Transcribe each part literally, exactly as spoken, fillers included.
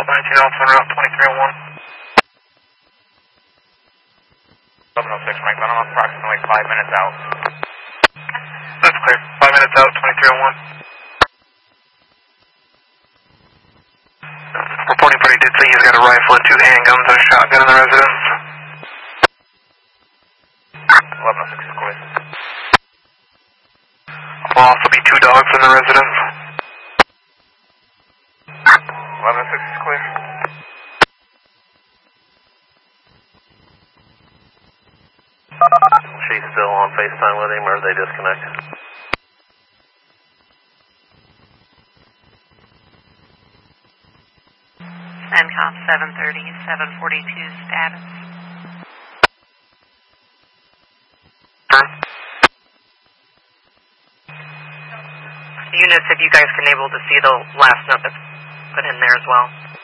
nineteen Alpha on route twenty-three oh one. eleven oh six, Mike, I'm approximately five minutes out. That's clear. Five minutes out, twenty-three oh one. Reporting party did say he's got a rifle and two handguns and a shotgun in the residence. eleven oh six is clear. Will also be two dogs in the residence. eleven oh six is clear. She's still on FaceTime with him, or are they disconnected? CENTCOM seven thirty, seven forty-two status. Units, if you guys can able to see the last note that's put in there as well.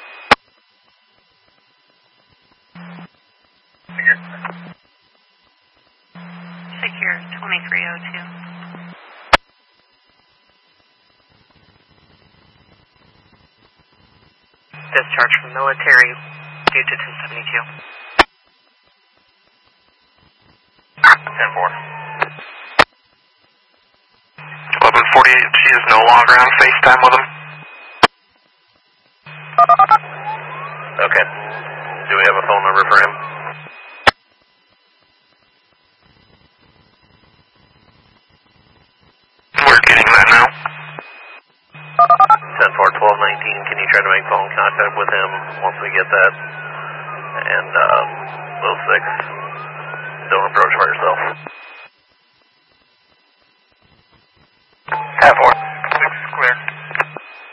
Figure. Secure twenty-three oh two. Discharge from military due to ten seventy-two. ten four. eleven forty-eight, she is no longer on FaceTime with him. Okay. Do we have a phone number for him? We're getting that now. ten four, twelve nineteen, can you try to make phone contact with him once we get that? And, uh, oh six, don't approach by yourself.